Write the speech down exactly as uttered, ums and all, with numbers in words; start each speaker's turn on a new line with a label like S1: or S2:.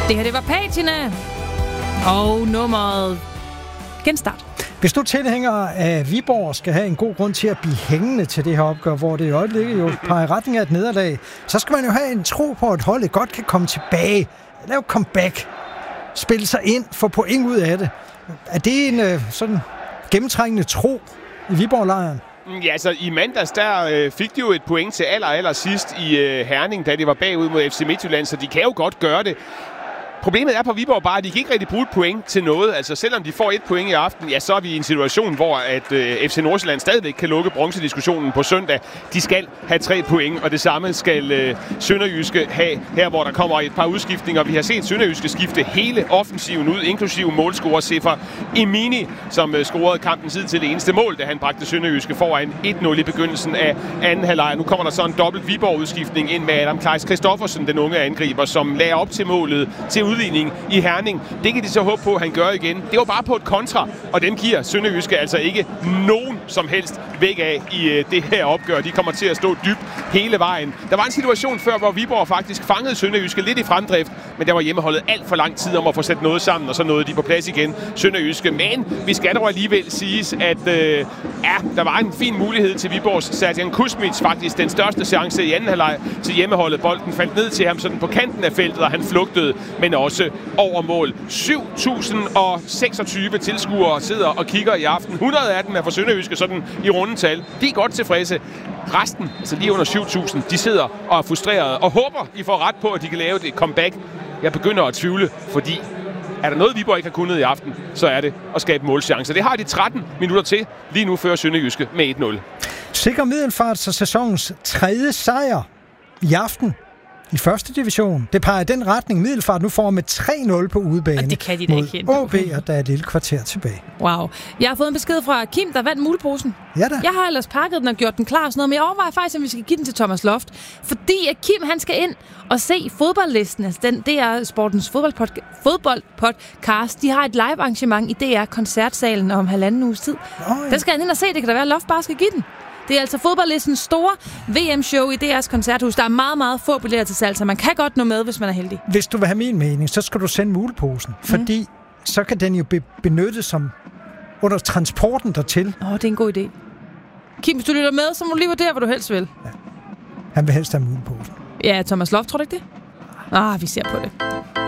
S1: Det her, det var Patina. Og nummeret genstart.
S2: Hvis du tilhænger af Viborg skal have en god grund til at blive hængende til det her opgør, hvor det i øjeblikket jo peger i retning af et nederlag, så skal man jo have en tro på, at holdet godt kan komme tilbage. Lave comeback. Spille sig ind. Få point ud af det. Er det en øh, sådan gennemtrængende tro i Viborg-lejren?
S3: Ja, altså i mandags, der øh, fik de jo et point til aller, aller sidst i øh, Herning, da de var bagud mod F C Midtjylland, så de kan jo godt gøre det. Problemet er på Viborg bare, at de kan ikke rigtig bruge et point til noget. Altså selvom de får et point i aften, ja, så er vi i en situation, hvor at øh, F C Nordsjælland stadigvæk kan lukke bronzediskussionen på søndag. De skal have tre point, og det samme skal øh, Sønderjyske have her, hvor der kommer et par udskiftninger. Vi har set Sønderjyske skifte hele offensiven ud, inklusive målscorer Sefer Emini, som øh, scorede kampen tid til det eneste mål, da han bragte Sønderjyske foran et nul i begyndelsen af anden halvleg. Nu kommer der så en dobbelt Viborg-udskiftning ind med Adam Kleis Christoffersen, den unge angriber, som lagde op til målet til udligning i Herning. Det kan de så håbe på, at han gør igen. Det var bare på et kontra, og den giver Sønderjyske altså ikke nogen som helst væk af i øh, det her opgør. De kommer til at stå dybt hele vejen. Der var en situation før, hvor Viborg faktisk fangede Sønderjyske lidt i fremdrift, men der var hjemmeholdet alt for lang tid om at få sat noget sammen, og så nåede de på plads igen, Sønderjyske. Men vi skal dog alligevel siges, at øh, ja, der var en fin mulighed til Viborgs Serjan Kuzmic, faktisk den største chance i anden halvleg til hjemmeholdet. Bolden faldt ned til ham sådan på kanten af feltet, og han flugtede, men også over mål. syv tusind seksogtyve tilskuere sidder og kigger i aften. hundrede af dem er for Sønderjyske sådan i rundetal. De er godt tilfredse. Resten, altså lige under syv tusind, de sidder og er frustrerede og håber, I får ret på, at de kan lave et comeback. Jeg begynder at tvivle, fordi er der noget, Viborg ikke har kunnet i aften, så er det at skabe målchancer. Det har de tretten minutter til. Lige nu fører Sønderjyske med et nul.
S2: Sikker Middelfart så sæsonens tredje sejr i aften i første division. Det peger i den retning, Middelfart nu får med tre nul på udebane.
S1: Og det kan de da ikke helt.
S2: O B, og der er et lille kvarter tilbage.
S1: Wow. Jeg har fået en besked fra Kim, der vandt muleposen.
S2: Ja da.
S1: Jeg har ellers pakket den og gjort den klar og sådan noget, men jeg overvejer faktisk, om vi skal give den til Thomas Loft. Fordi at Kim, han skal ind og se fodboldlisten. Altså den D R Sportens fodboldpodcast, fodboldpodcast. De har et live arrangement i D R Koncertsalen om halvanden uges tid. Oh, ja. Den skal han ind og se. Det kan da være, at Loft bare skal give den. Det er altså fodboldlistens store V M-show i D R's koncerthus. Der er meget, meget få billetter til salg, så man kan godt nå med, hvis man er heldig.
S2: Hvis du vil have min mening, så skal du sende muleposen, mm. fordi så kan den jo be- benyttes som under transporten dertil.
S1: Åh, oh, det er en god idé. Kim, hvis du lytter med, så må du lige vurdere, hvad du helst vil.
S2: Ja. Han vil helst have muleposen.
S1: Ja, Thomas Loft, tror du ikke det? Ah, vi ser på det.